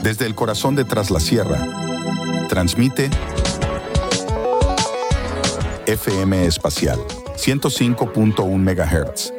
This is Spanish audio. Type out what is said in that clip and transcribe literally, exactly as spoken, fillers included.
Desde el corazón de Tras la Sierra, transmite F M Espacial, ciento cinco punto uno megahertz,